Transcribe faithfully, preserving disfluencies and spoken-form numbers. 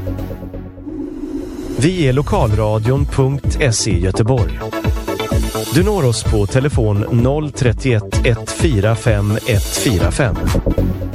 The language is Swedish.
Vi är lokalradion punkt se Göteborg. Du når oss på telefon noll tre ett ett fyra fem ett fyra fem.